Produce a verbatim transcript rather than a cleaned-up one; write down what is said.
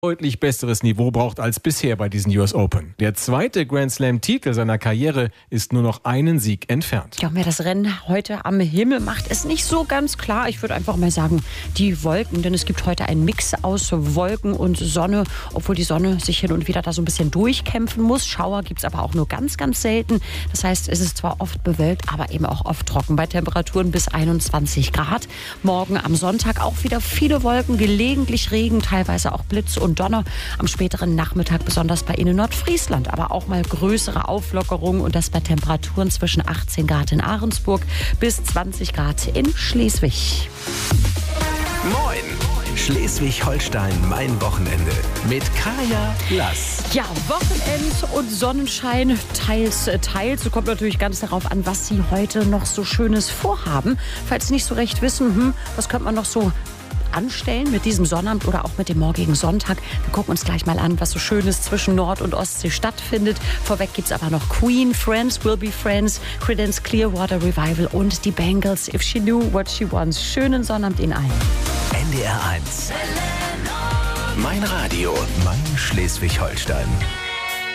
deutlich besseres Niveau braucht als bisher bei diesen U S Open. Der zweite Grand Slam-Titel seiner Karriere ist nur noch einen Sieg entfernt. Ja, wer das Rennen heute am Himmel macht, ist nicht so ganz klar. Ich würde einfach mal sagen, die Wolken, denn es gibt heute einen Mix aus Wolken und Sonne, obwohl die Sonne sich hin und wieder da so ein bisschen durchkämpfen muss. Schauer gibt es aber auch nur ganz, ganz selten. Das heißt, es ist zwar oft bewölkt, aber eben auch oft trocken bei Temperaturen bis einundzwanzig Grad. Morgen am Sonntag auch wieder viele Wolken, gelegentlich Regen, teilweise auch Blitz und Donner. Am späteren Nachmittag besonders bei Ihnen in Nordfriesland, aber auch mal größere Auflockerungen und das bei Temperaturen zwischen achtzehn Grad in Ahrensburg bis zwanzig Grad in Schleswig. Moin! Schleswig-Holstein, mein Wochenende mit Kaya Lass. Ja, Wochenend und Sonnenschein teils, teils. Kommt natürlich ganz darauf an, was Sie heute noch so Schönes vorhaben. Falls Sie nicht so recht wissen, hm, was könnte man noch so anstellen mit diesem Sonnabend oder auch mit dem morgigen Sonntag. Wir gucken uns gleich mal an, was so Schönes zwischen Nord- und Ostsee stattfindet. Vorweg gibt es aber noch Queen, Friends Will Be Friends, Creedence Clearwater Revival und die Bangles, If She Knew What She Wants. Schönen Sonnabend Ihnen allen. N D R eins. Mein Radio, mein Schleswig-Holstein.